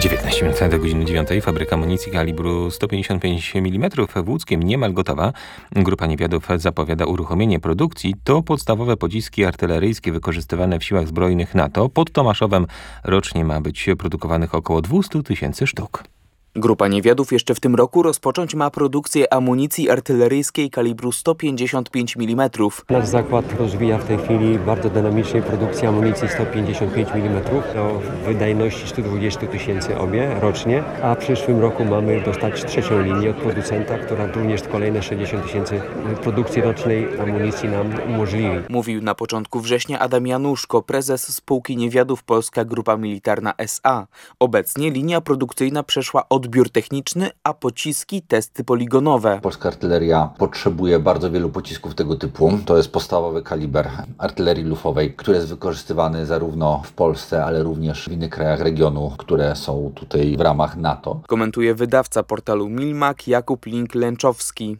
19 minut do godziny 9. Fabryka amunicji kalibru 155 mm w Łódzkiem niemal gotowa. Grupa Niewiadów zapowiada uruchomienie produkcji. To podstawowe pociski artyleryjskie wykorzystywane w siłach zbrojnych NATO. Pod Tomaszowem rocznie ma być produkowanych około 200 000 sztuk. Grupa Niewiadów jeszcze w tym roku rozpocząć ma produkcję amunicji artyleryjskiej kalibru 155 mm. Nasz zakład rozwija w tej chwili bardzo dynamicznie produkcję amunicji 155 mm o wydajności 120 000 obie rocznie, a w przyszłym roku mamy dostać trzecią linię od producenta, która również kolejne 60 000 produkcji rocznej amunicji nam umożliwi. Mówił na początku września Adam Januszko, prezes spółki Niewiadów Polska Grupa Militarna S.A. Obecnie linia produkcyjna przeszła odbiór techniczny, a pociski testy poligonowe. Polska artyleria potrzebuje bardzo wielu pocisków tego typu. To jest podstawowy kaliber artylerii lufowej, który jest wykorzystywany zarówno w Polsce, ale również w innych krajach regionu, które są tutaj w ramach NATO. Komentuje wydawca portalu Milmak Jakub Link-Lęczowski.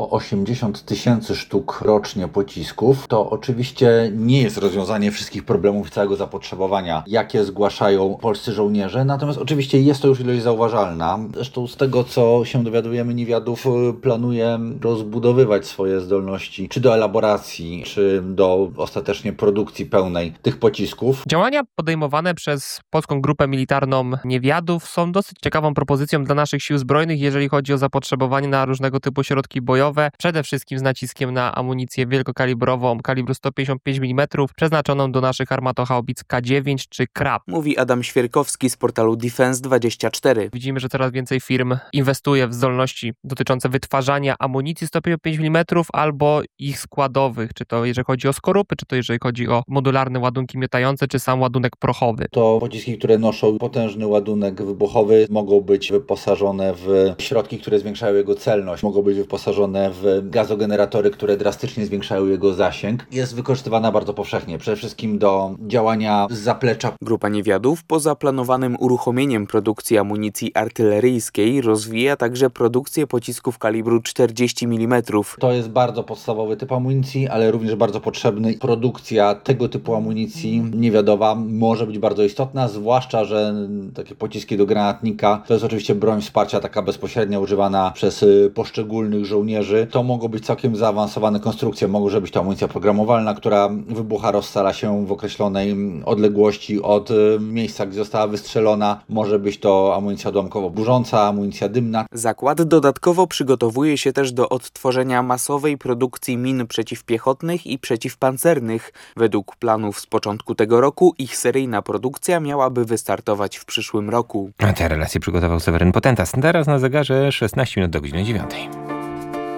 180 000 sztuk rocznie pocisków to oczywiście nie jest rozwiązanie wszystkich problemów całego zapotrzebowania, jakie zgłaszają polscy żołnierze, natomiast oczywiście jest to już ilość zauważalna. Zresztą z tego, co się dowiadujemy, Niewiadów planuje rozbudowywać swoje zdolności, czy do elaboracji, czy do ostatecznie produkcji pełnej tych pocisków. Działania podejmowane przez Polską Grupę Militarną Niewiadów są dosyć ciekawą propozycją dla naszych sił zbrojnych, jeżeli chodzi o zapotrzebowanie na różnego typu środki bojowe, przede wszystkim z naciskiem na amunicję wielkokalibrową kalibru 155 mm, przeznaczoną do naszych armatochaubic K9 czy Krab. Mówi Adam Świerkowski z portalu Defense24. Widzimy, że coraz więcej firm inwestuje w zdolności dotyczące wytwarzania amunicji 155 mm albo ich składowych, czy to jeżeli chodzi o skorupy, czy to jeżeli chodzi o modularne ładunki miotające, czy sam ładunek prochowy. To pociski, które noszą potężny ładunek wybuchowy, mogą być wyposażone w środki, które zwiększają jego celność, mogą być wyposażone w gazogeneratory, które drastycznie zwiększają jego zasięg. Jest wykorzystywana bardzo powszechnie, przede wszystkim do działania z zaplecza. Grupa Niewiadów poza planowanym uruchomieniem produkcji amunicji artyleryjskiej rozwija także produkcję pocisków kalibru 40 mm. To jest bardzo podstawowy typ amunicji, ale również bardzo potrzebny. Produkcja tego typu amunicji niewiadoma może być bardzo istotna, zwłaszcza, że takie pociski do granatnika to jest oczywiście broń wsparcia taka bezpośrednio używana przez poszczególnych żołnierzy. To mogą być całkiem zaawansowane konstrukcje, może być to amunicja programowalna, która wybucha, rozsala się w określonej odległości od miejsca, gdzie została wystrzelona. Może być to amunicja odłamkowo-burząca, amunicja dymna. Zakład dodatkowo przygotowuje się też do odtworzenia masowej produkcji min przeciwpiechotnych i przeciwpancernych. Według planów z początku tego roku ich seryjna produkcja miałaby wystartować w przyszłym roku. A tę relację przygotował Seweryn Potentas. Teraz na zegarze 16 minut do godziny 9.